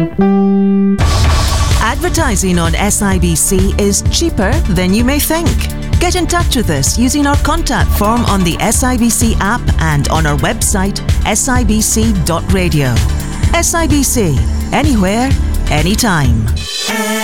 Advertising on SIBC is cheaper than you may think. Get in touch with us using our contact form on the SIBC app and on our website sibc.radio. SIBC, anywhere, anytime.